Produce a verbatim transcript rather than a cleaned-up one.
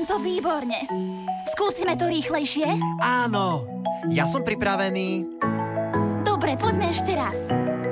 nám to výborne. Skúsime to rýchlejšie? Áno, ja som pripravený. Dobre, poďme ešte raz.